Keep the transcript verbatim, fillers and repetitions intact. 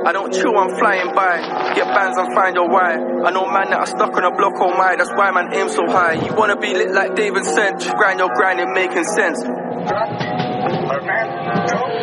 I don't chill, I'm flying by. Get bands and find your why. I know man that are stuck on a block all my. That's why man aim so high. You wanna be lit like David Sench. Grind your grind and making sense.